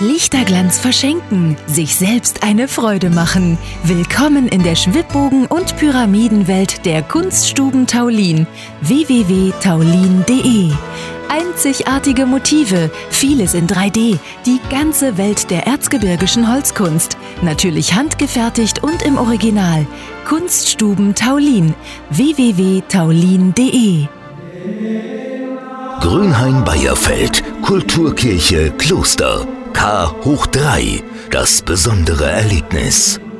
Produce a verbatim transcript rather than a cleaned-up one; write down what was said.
Lichterglanz verschenken, sich selbst eine Freude machen. Willkommen in der Schwibbogen- und Pyramidenwelt der Kunststuben Taulin. w w w punkt taulin punkt de. Einzigartige Motive, vieles in drei D, die ganze Welt der erzgebirgischen Holzkunst. Natürlich handgefertigt und im Original. Kunststuben Taulin. w w w punkt taulin punkt de. Grünhain-Beierfeld, Kulturkirche Kloster. K hoch drei, das besondere Erlebnis.